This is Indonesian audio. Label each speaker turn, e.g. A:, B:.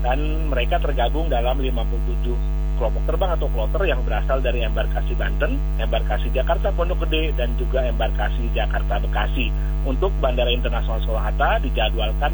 A: dan mereka tergabung dalam 57 kelompok terbang atau kloter yang berasal dari embarkasi Banten, embarkasi Jakarta Pondok Gede, dan juga embarkasi Jakarta Bekasi. Untuk Bandara Internasional Soekarno-Hatta dijadwalkan